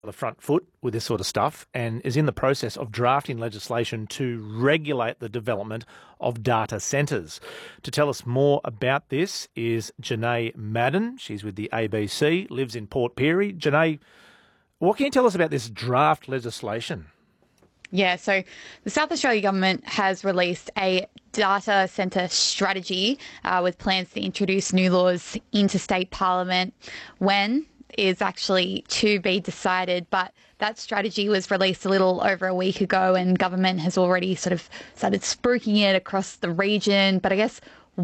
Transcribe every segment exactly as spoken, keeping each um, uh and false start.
the front foot with this sort of stuff and is in the process of drafting legislation to regulate the development of data centres. To tell us more about this is Janae Madden. She's with the A B C, lives in Port Pirie. Janae, what can you tell us about this draft legislation? Yeah, so the South Australia government has released a data centre strategy uh, with plans to introduce new laws into state parliament. When is actually to be decided, but that strategy was released a little over a week ago and government has already sort of started spruiking it across the region. But I guess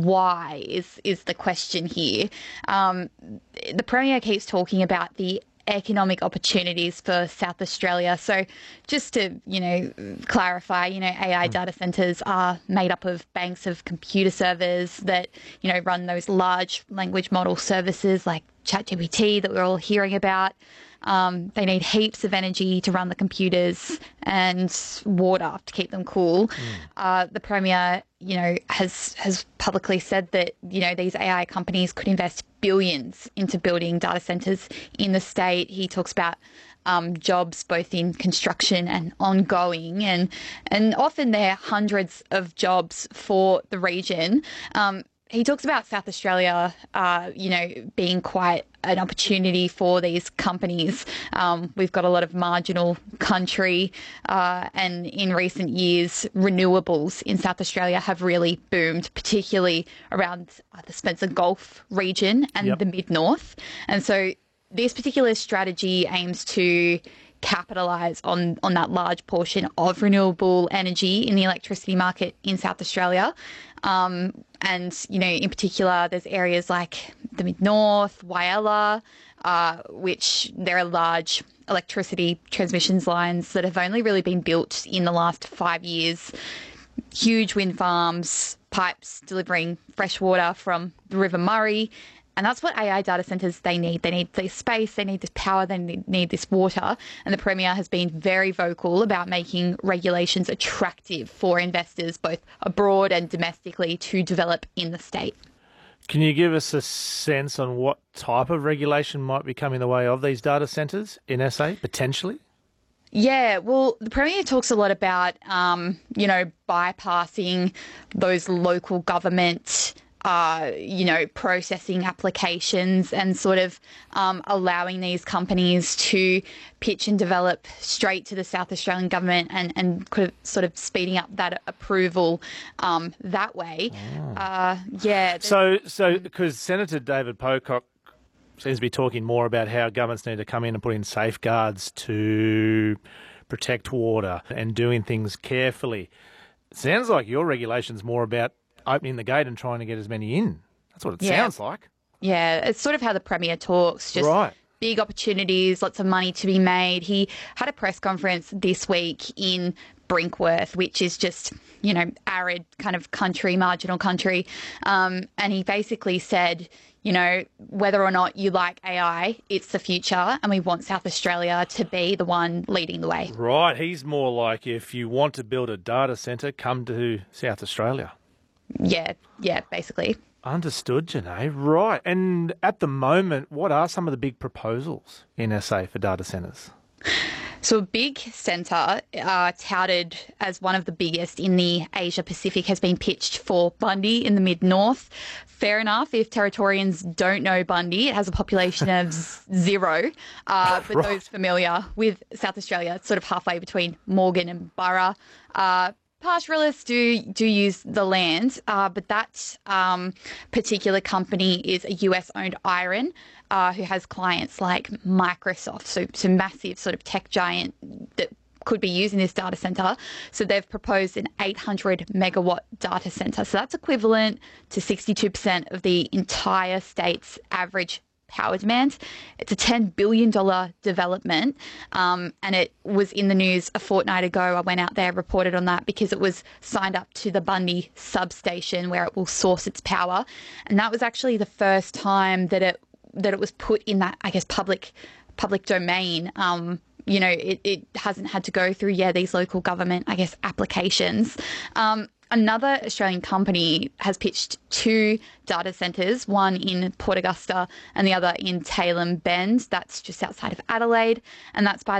why is, is the question here. Um, the Premier keeps talking about the economic opportunities for South Australia. So just to, you know, clarify, you know, A I data centres are made up of banks of computer servers that, you know, run those large language model services like ChatGPT that we're all hearing about. Um, they need heaps of energy to run the computers and water to keep them cool. Mm. Uh, the Premier, you know, has has publicly said that, you know, these A I companies could invest billions into building data centres in the state. He talks about um, jobs both in construction and ongoing, and and often they're hundreds of jobs for the region. Um, He talks about South Australia, uh, you know, being quite an opportunity for these companies. Um, we've got a lot of marginal country, uh, and in recent years, renewables in South Australia have really boomed, particularly around uh, the Spencer Gulf region and yep. the mid-north. And so this particular strategy aims to capitalise on, on that large portion of renewable energy in the electricity market in South Australia. Um, and, you know, in particular, there's areas like the Mid-North, Whyalla, uh, which there are large electricity transmissions lines that have only really been built in the last five years. Huge wind farms, pipes delivering fresh water from the River Murray. And that's what A I data centres they need. They need this space, they need this power, they need this water. And the Premier has been very vocal about making regulations attractive for investors, both abroad and domestically, to develop in the state. Can you give us a sense on what type of regulation might be coming in the way of these data centres in S A, potentially? Yeah, well, the Premier talks a lot about, um, you know, bypassing those local government Uh, you know, processing applications and sort of um, allowing these companies to pitch and develop straight to the South Australian government and, and could sort of speeding up that approval um, that way. Oh. Uh, yeah. So, so because Senator David Pocock seems to be talking more about how governments need to come in and put in safeguards to protect water and doing things carefully. It sounds like your regulation's more about opening the gate and trying to get as many in. That's what it yeah. sounds like. Yeah, it's sort of how the Premier talks. Just right. Big opportunities, lots of money to be made. He had a press conference this week in Brinkworth, which is just, you know, arid kind of country, marginal country. Um, and he basically said, you know, whether or not you like A I, it's the future, and we want South Australia to be the one leading the way. Right. He's more like, if you want to build a data centre, come to South Australia. Yeah, yeah, basically. Understood, Janae. Right. And at the moment, what are some of the big proposals in S A for data centres? So a big centre uh, touted as one of the biggest in the Asia Pacific has been pitched for Bundy in the mid-north. Fair enough if Territorians don't know Bundy. It has a population of zero. Uh, but right. those familiar with South Australia, it's sort of halfway between Morgan and Burra. Uh, Pastoralists do do use the land, uh, but that um, particular company is a U S-owned Iron, uh, who has clients like Microsoft, so so massive sort of tech giant that could be using this data centre. So they've proposed an eight hundred megawatt data centre. So that's equivalent to sixty-two percent of the entire state's average power demand. It's a ten billion dollars development, um, and it was in the news a fortnight ago. I went out there, reported on that, because it was signed up to the Bundy substation where it will source its power. And that was actually the first time that it that it was put in that, I guess, public public domain. Um, you know, it, it hasn't had to go through, yeah, these local government, I guess, applications. Um, Another Australian company has pitched two data centres, one in Port Augusta and the other in Tailem Bend. That's just outside of Adelaide. And that's by